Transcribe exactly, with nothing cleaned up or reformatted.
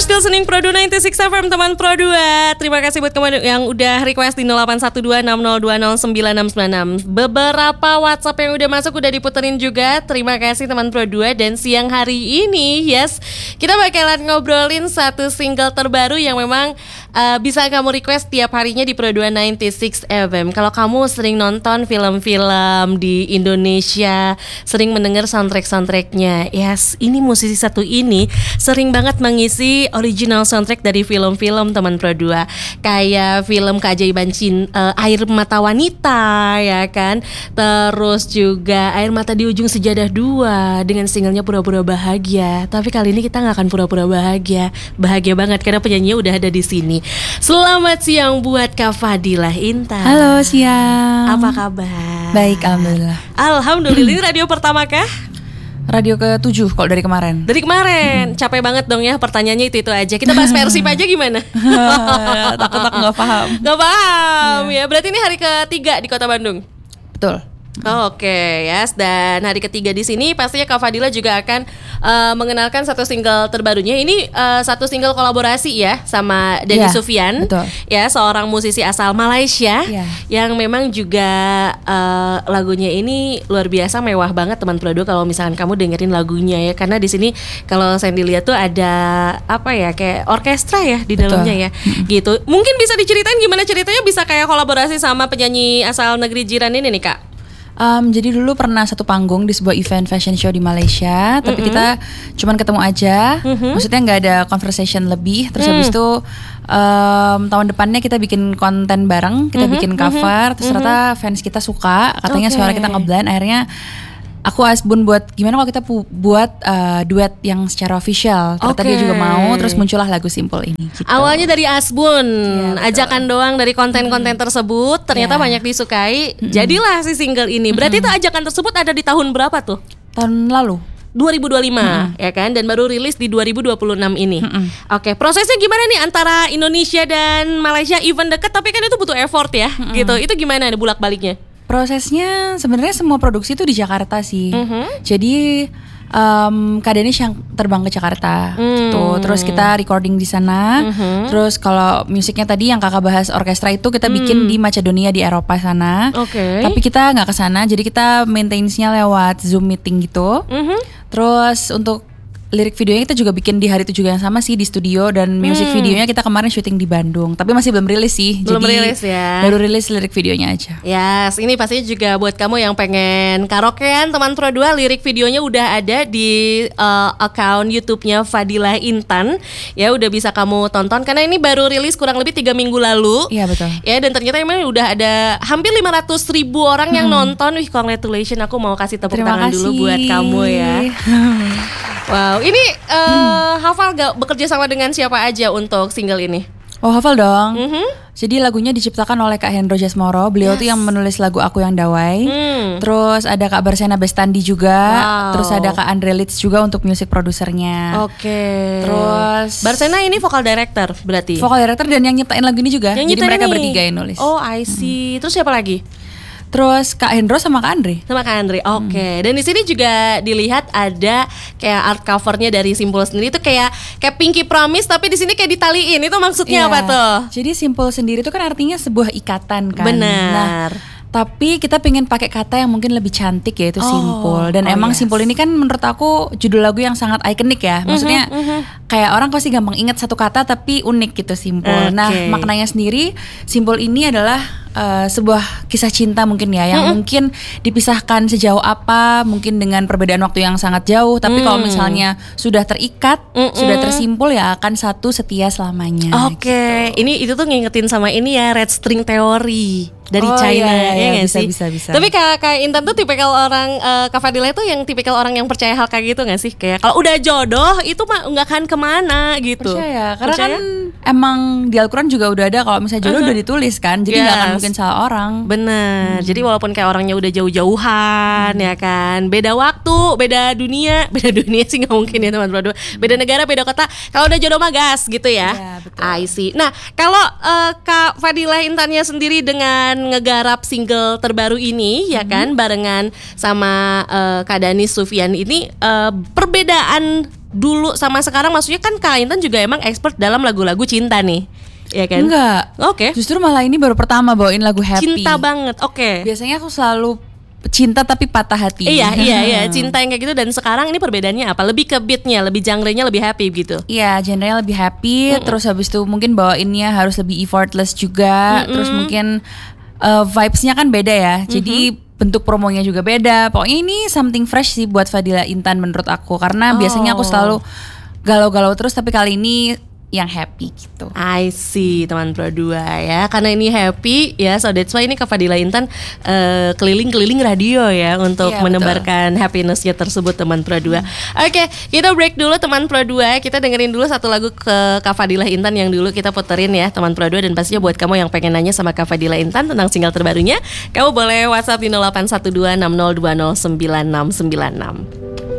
You're still listening Pro dua sembilan enam F M teman Pro dua. Terima kasih buat kamu yang udah request di nol delapan satu dua enam nol dua nol sembilan enam sembilan enam. Beberapa WhatsApp yang udah masuk udah diputerin juga. Terima kasih teman Pro dua. Dan siang hari ini, yes, kita bakalan ngobrolin satu single terbaru yang memang uh, bisa kamu request tiap harinya di Pro dua sembilan enam F M. Kalau kamu sering nonton film-film di Indonesia, sering mendengar soundtrack-soundtracknya, yes, ini musisi satu ini sering banget mengisi original soundtrack dari film-film teman Pro dua. Kayak film Keajaiban Cinta, uh, Air Mata Wanita, ya kan. Terus juga Air Mata di Ujung Sejadah dua dengan singlenya Pura-Pura Bahagia. Tapi kali ini kita gak akan pura-pura bahagia. Bahagia banget karena penyanyinya udah ada di sini. Selamat siang buat Kak Fadilah Intan. Halo, siang. Apa kabar? Baik, alhamdulillah. Alhamdulillah. Ini radio pertama kah? Radio ketujuh kalau dari kemarin. Dari kemarin, hmm. capek banget dong ya pertanyaannya itu-itu aja. Kita bahas Persib aja gimana? Takut aku gak paham. Gak paham yeah. ya, berarti ini hari ketiga di Kota Bandung. Betul. Oh, Oke, okay, yes. Dan hari ketiga di sini pastinya Kak Fadilah juga akan uh, mengenalkan satu single terbarunya. Ini uh, satu single kolaborasi ya sama Denny yeah, Sufyan, betul. Ya, seorang musisi asal Malaysia yeah. yang memang juga uh, lagunya ini luar biasa mewah banget teman Pro dua kalau misalkan kamu dengerin lagunya ya. Karena di sini kalau saya dilihat tuh ada apa ya kayak orkestra ya di betul. Dalamnya ya, mm-hmm. gitu. Mungkin bisa diceritain gimana ceritanya bisa kayak kolaborasi sama penyanyi asal negeri jiran ini nih Kak? Um, jadi dulu pernah satu panggung di sebuah event fashion show di Malaysia, tapi mm-hmm. kita cuman ketemu aja, mm-hmm. maksudnya nggak ada conversation lebih. Terus mm. habis itu um, tahun depannya kita bikin konten bareng, kita mm-hmm. bikin cover. Terus mm-hmm. ternyata fans kita suka, katanya okay. suara kita ngeblend. Akhirnya aku asbun buat gimana kalau kita pu- buat uh, duet yang secara official. Ternyata okay. dia juga mau, terus muncullah lagu Simple ini gitu. Awalnya dari asbun, ya, ajakan doang dari konten-konten hmm. tersebut. Ternyata ya. banyak disukai, hmm. jadilah si single ini. Berarti hmm. itu ajakan tersebut ada di tahun berapa tuh? Tahun lalu dua ribu dua puluh lima hmm. ya kan, dan baru rilis di dua ribu dua puluh enam ini. hmm. Oke, prosesnya gimana nih antara Indonesia dan Malaysia? Even deket tapi kan itu butuh effort ya, hmm. gitu. Itu gimana nih bolak-baliknya? Prosesnya sebenarnya semua produksi itu di Jakarta sih. Mm-hmm. Jadi um, Kak Denish yang terbang ke Jakarta mm. gitu. Terus kita recording di sana. Mm-hmm. Terus kalau musiknya tadi yang kakak bahas orkestra itu kita bikin mm. di Macedonia di Eropa sana. Okay. Tapi kita nggak ke sana. Jadi kita maintenance-nya lewat Zoom meeting gitu. Mm-hmm. Terus untuk lirik videonya kita juga bikin di hari itu juga yang sama sih di studio. Dan music hmm. videonya kita kemarin syuting di Bandung. Tapi masih belum rilis sih. Belum Jadi rilis ya. baru rilis lirik videonya aja. Yes, ini pastinya juga buat kamu yang pengen karaokean teman Pro dua. Lirik videonya udah ada di uh, account YouTube-nya Fadilah Intan. Ya udah bisa kamu tonton. Karena ini baru rilis kurang lebih tiga minggu lalu. Iya betul. Ya, dan ternyata emang udah ada hampir lima ratus ribu orang hmm. yang nonton. Wih, congratulations. Aku mau kasih tepuk Terima tangan kasih. dulu buat kamu ya. Wow, ini uh, hmm. hafal gak bekerja sama dengan siapa aja untuk single ini? Oh hafal dong. Mm-hmm. Jadi lagunya diciptakan oleh Kak Hendro Jasmoro. Beliau yes. tuh yang menulis lagu Aku Yang Dawai. mm. Terus ada Kak Barsena Bestandi juga. Wow. Terus ada Kak Andre Litz juga untuk music produsernya. Oke. Okay. Terus Barsena ini vokal director berarti? Vokal director dan yang nyiptain lagu ini juga. Yang Jadi mereka ini. bertiga yang nulis. Oh I see. Hmm. Terus siapa lagi? Terus Kak Hendro sama Kak Andre. Sama Kak Andre, oke. Okay. Hmm. Dan di sini juga dilihat ada kayak art covernya dari Simple sendiri itu kayak kayak Pinky Promise tapi di sini kayak ditaliin. Itu maksudnya yeah. apa tuh? Jadi Simple sendiri itu kan artinya sebuah ikatan kan. Benar. Nah, tapi kita pengen pakai kata yang mungkin lebih cantik yaitu oh, simple. Dan oh emang yes. Simple ini kan menurut aku judul lagu yang sangat ikonik ya. Maksudnya uh-huh, uh-huh. kayak orang pasti gampang ingat satu kata tapi unik gitu Simple. Okay. Nah maknanya sendiri Simple ini adalah uh, sebuah kisah cinta mungkin ya yang uh-huh. mungkin dipisahkan sejauh apa, mungkin dengan perbedaan waktu yang sangat jauh. Tapi uh-huh. kalau misalnya sudah terikat, uh-huh. sudah tersimpul ya akan satu setia selamanya. Oke, okay. gitu. Ini itu tuh ngingetin sama ini ya Red String Theory dari oh, China iya, iya, ya nggak bisa, sih? Bisa, bisa. Tapi Kak, Kak Intan tuh tipikal orang uh, Kak Fadilah tuh yang tipikal orang yang percaya hal kayak gitu nggak sih? Kayak kalau udah jodoh itu mah nggak akan kemana gitu. Percaya, karena percaya? kan emang di Al-Quran juga udah ada kalau misalnya jodoh uh-huh. udah ditulis kan, jadi nggak yes. akan mungkin salah orang. Benar. Hmm. Jadi walaupun kayak orangnya udah jauh-jauhan hmm. ya kan, beda waktu, beda dunia, beda dunia sih nggak mungkin ya teman-teman. Beda negara, beda kota. Kalau udah jodoh mah gas gitu ya. Ya betul. I see. Nah kalau uh, Kak Fadilah Intannya sendiri dengan ngegarap single terbaru ini mm-hmm. ya kan barengan sama uh, Kak Denny Sufyan ini uh, perbedaan dulu sama sekarang, maksudnya kan Kak Intan juga emang expert dalam lagu-lagu cinta nih. Ya kan? Enggak. Oke. Okay. Justru malah ini baru pertama bawain lagu happy. Cinta banget. Oke. Okay. Biasanya aku selalu cinta tapi patah hati. Iya iya iya, cinta yang kayak gitu. Dan sekarang ini perbedaannya apa? Lebih ke beatnya, lebih genre-nya lebih happy gitu. Iya, genre-nya lebih happy. Mm-mm. Terus habis itu mungkin bawainnya harus lebih effortless juga. Mm-mm. Terus mungkin uh, vibes-nya kan beda ya. Mm-hmm. Jadi bentuk promonya juga beda. Pokoknya ini something fresh sih buat Fadila Intan menurut aku. Karena oh. biasanya aku selalu galau-galau terus, tapi kali ini yang happy gitu. I see, teman Pro dua ya. Karena ini happy ya, so that's why ini Kak Fadila Intan uh, keliling-keliling radio ya untuk yeah, menebarkan happiness-nya tersebut, teman Pro dua. Hmm. Oke, okay, kita break dulu teman Pro dua. Kita dengerin dulu satu lagu ke Kak Fadila Intan yang dulu kita puterin ya, teman Pro dua. Dan pastinya buat kamu yang pengen nanya sama Kak Fadila Intan tentang single terbarunya, kamu boleh WhatsApp di nol delapan satu dua enam nol dua nol sembilan enam sembilan enam.